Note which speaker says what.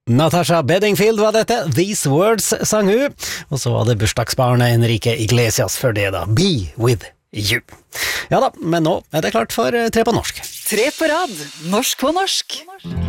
Speaker 1: Natasha Bedingfield var dette, These Words sang hun, og så var det bursdagsbarnet Enrique Iglesias før det da, Be With You. Ja da, men nå er det klart for Tre på norsk.
Speaker 2: Tre på rad, norsk på norsk.